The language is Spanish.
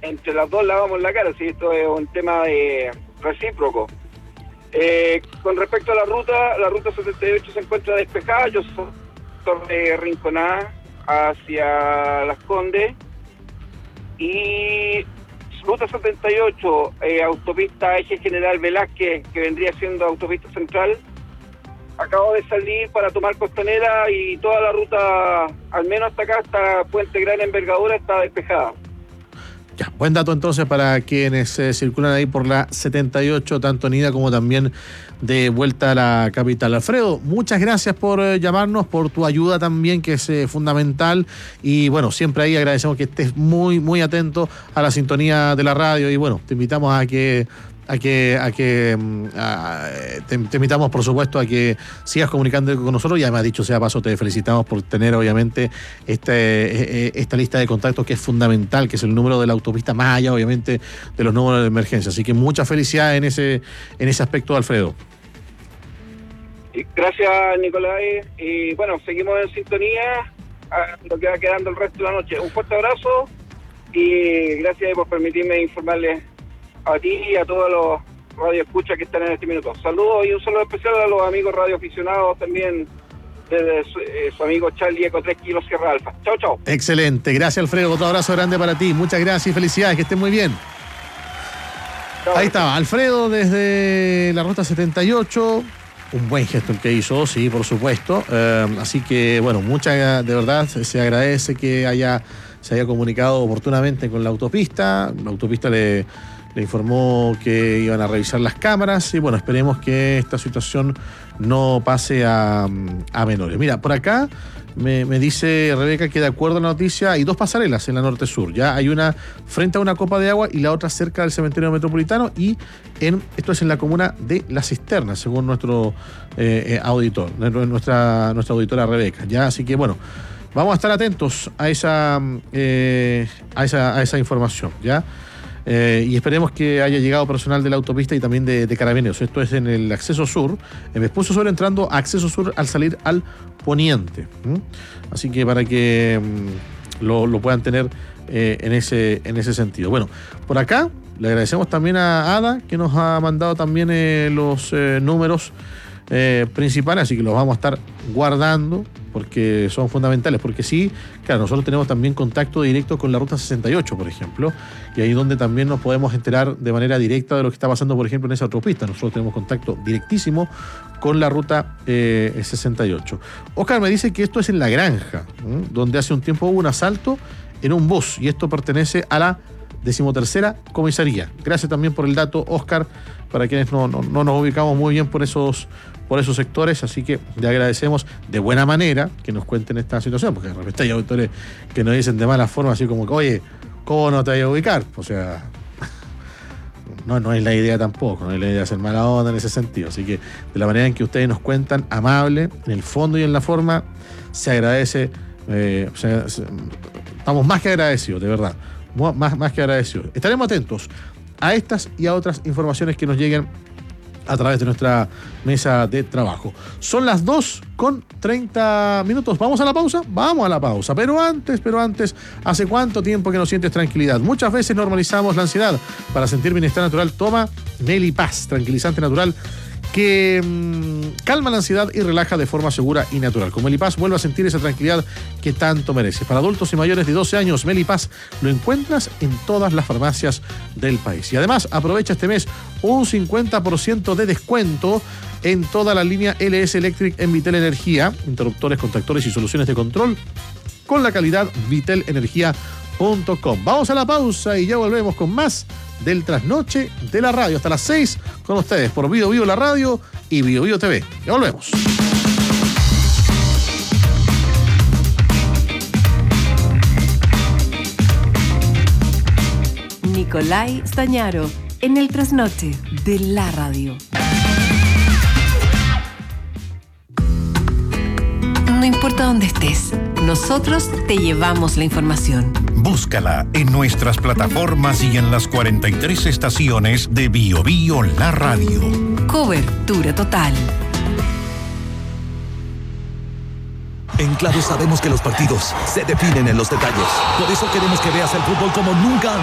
entre las dos lavamos la cara, si esto es un tema recíproco. Con respecto a la ruta 78 se encuentra despejada. Yo soy de Rinconada hacia Las Condes, y ruta 78, autopista Eje General Velázquez, que vendría siendo autopista central. Acabo de salir para tomar Costanera y toda la ruta, al menos hasta acá, hasta Puente Gran Envergadura, está despejada. Ya, buen dato entonces para quienes circulan ahí por la 78, tanto en ida como también de vuelta a la capital. Alfredo, muchas gracias por llamarnos, por tu ayuda también, que es fundamental, y bueno, siempre ahí agradecemos que estés muy, muy atento a la sintonía de la radio, y bueno, te invitamos te invitamos, por supuesto, a que sigas comunicando con nosotros, y además, dicho sea paso, te felicitamos por tener obviamente esta lista de contactos, que es fundamental, que es el número de la autopista, más allá obviamente de los números de emergencia. Así que mucha felicidad en ese aspecto, Alfredo. Gracias, Nicolai, y bueno, seguimos en sintonía lo que va quedando el resto de la noche. Un fuerte abrazo y gracias por permitirme informarles a ti y a todos los radioescuchas que están en este minuto. Saludos, y un saludo especial a los amigos radioaficionados también, desde su amigo Charlie Eco 3 Kilos Sierra Alfa. Chao, chao. Excelente, gracias, Alfredo, otro abrazo grande para ti, muchas gracias y felicidades, que estén muy bien. Chao. Ahí estaba Alfredo desde la ruta 78, un buen gesto el que hizo, sí, por supuesto, así que bueno, de verdad se agradece que se haya comunicado oportunamente con la autopista le informó que iban a revisar las cámaras, y bueno, esperemos que esta situación no pase a menores. Mira, por acá me dice Rebeca que de acuerdo a la noticia hay dos pasarelas en la norte-sur, ya hay una frente a una copa de agua y la otra cerca del cementerio metropolitano, y esto es en la comuna de La Cisterna, según nuestro auditor, nuestra auditora Rebeca, ya, así que bueno, vamos a estar atentos a esa información, ya. Y esperemos que haya llegado personal de la autopista y también de Carabineros. Esto es en el acceso sur, en Vespucio Sur, entrando a acceso sur al salir al poniente. Así que para que lo puedan tener en ese sentido. Bueno, por acá le agradecemos también a Ada, que nos ha mandado también los números principales, así que los vamos a estar guardando porque son fundamentales, porque sí, claro, nosotros tenemos también contacto directo con la ruta 68, por ejemplo, y ahí donde también nos podemos enterar de manera directa de lo que está pasando, por ejemplo, en esa autopista. Nosotros tenemos contacto directísimo con la ruta 68. Oscar me dice que esto es en La Granja, donde hace un tiempo hubo un asalto en un bus, y esto pertenece a la 13ª comisaría. Gracias también por el dato, Oscar, para quienes no nos ubicamos muy bien por esos sectores, así que le agradecemos de buena manera que nos cuenten esta situación, porque de repente hay autores que nos dicen de mala forma, así como que, oye, ¿cómo no te voy a ubicar? O sea, no es la idea tampoco, no es la idea de hacer mala onda en ese sentido, así que de la manera en que ustedes nos cuentan, amable, en el fondo y en la forma, se agradece, estamos más que agradecidos, de verdad, más que agradecidos. Estaremos atentos a estas y a otras informaciones que nos lleguen a través de nuestra mesa de trabajo. Son las 2:30. Vamos a la pausa, pero antes, ¿hace cuánto tiempo que no sientes tranquilidad? Muchas veces normalizamos la ansiedad. Para sentir bienestar natural, toma Melipaz, tranquilizante natural que calma la ansiedad y relaja de forma segura y natural. Con Melipaz vuelve a sentir esa tranquilidad que tanto mereces. Para adultos y mayores de 12 años, Melipaz lo encuentras en todas las farmacias del país. Y además, aprovecha este mes un 50% de descuento en toda la línea LS Electric en Vitel Energía, interruptores, contactores y soluciones de control con la calidad vitelenergia.com. Vamos a la pausa y ya volvemos con más del Trasnoche de la Radio. Hasta las 6 con ustedes por Bio Bio la Radio y Bio Bio TV. Ya volvemos. Nicolai Stañaro en el Trasnoche de la Radio. No importa dónde estés, nosotros te llevamos la información. Búscala en nuestras plataformas y en las 43 estaciones de Bio Bio la Radio. Cobertura total. En Claro sabemos que los partidos se definen en los detalles. Por eso queremos que veas el fútbol como nunca